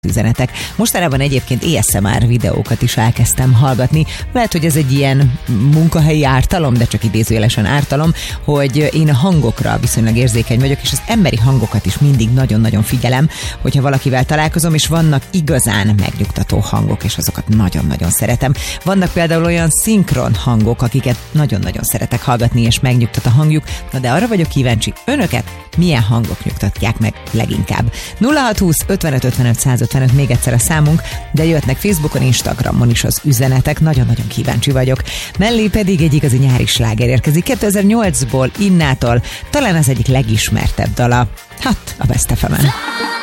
üzenetek. Mostanában egyébként ASMR videókat is elkezdtem hallgatni. Lehet, hogy ez egy ilyen munkahelyi ártalom, de csak idézőjelesen ártalom, hogy én a hangokra viszonylag érzékeny vagyok, és az emberi hangokat is mindig nagyon-nagyon figyelem, hogyha valakivel találkozom, és vannak igazán megnyugtató hangok, és azokat nagyon-nagyon szeretem. Vannak például olyan szinkron hangok, akiket nagyon-nagyon szeretek hallgatni, és megnyugtat a hangjuk, de arra vagyok kíváncsi, önöket milyen hangok nyugtatják meg leginkább. 0620 55 55 155 még egyszer a számunk, de jöhetnek Facebookon, Instagramon is az üzenetek, nagyon-nagyon kíváncsi vagyok. Mellé pedig egy igazi nyári sláger érkezik 2008-ból, Innától, talán az egyik legismertebb dala, hát a Best FM-en.